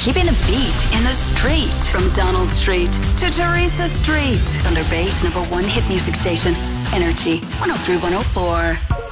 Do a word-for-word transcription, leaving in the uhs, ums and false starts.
Keeping the beat in the street. From Donald Street to Teresa Street. Thunder Bay's number one hit music station. Energy one oh three point one oh four.